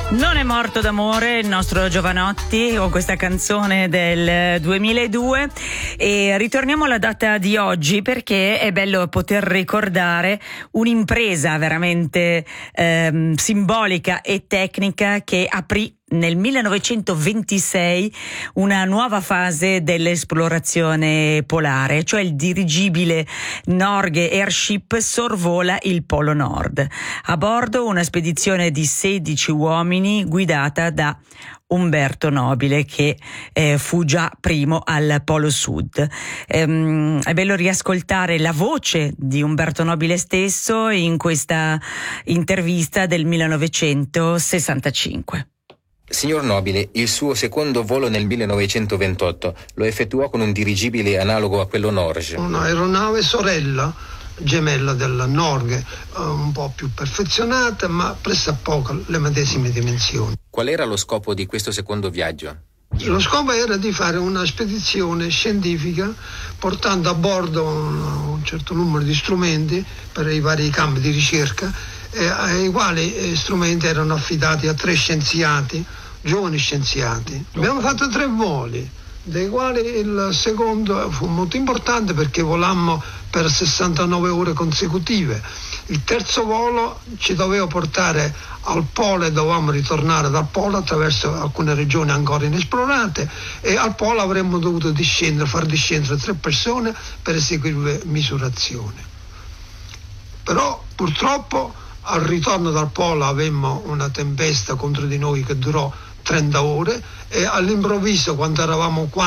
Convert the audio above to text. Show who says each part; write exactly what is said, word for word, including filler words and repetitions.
Speaker 1: Non è morto d'amore il nostro Jovanotti con questa canzone del duemiladue, e ritorniamo alla data di oggi perché è bello poter ricordare un'impresa veramente ehm, simbolica e tecnica che aprì nel millenovecentoventisei una nuova fase dell'esplorazione polare, cioè il dirigibile Norge Airship sorvola il Polo Nord. A bordo una spedizione di sedici uomini guidata da Umberto Nobile, che eh, fu già primo al Polo Sud. Ehm, è bello riascoltare la voce di Umberto Nobile stesso in questa intervista del millenovecentosessantacinque.
Speaker 2: Signor Nobile, il suo secondo volo nel millenovecentoventotto lo effettuò con un dirigibile analogo a quello Norge.
Speaker 3: Un'aeronave sorella, gemella della Norge, un po' più perfezionata, ma pressappoco le medesime dimensioni.
Speaker 2: Qual era lo scopo di questo secondo viaggio?
Speaker 3: Lo scopo era di fare una spedizione scientifica portando a bordo un, un certo numero di strumenti per i vari campi di ricerca, eh, ai quali eh, strumenti erano affidati a tre scienziati, giovani scienziati. Abbiamo fatto tre voli, dei quali il secondo fu molto importante perché volammo per sessantanove ore consecutive. Il terzo volo ci doveva portare al polo e dovevamo ritornare dal polo attraverso alcune regioni ancora inesplorate, e al polo avremmo dovuto discendere, far discendere tre persone per eseguire misurazioni. Però purtroppo al ritorno dal polo avemmo una tempesta contro di noi che durò trenta ore, e all'improvviso, quando eravamo qua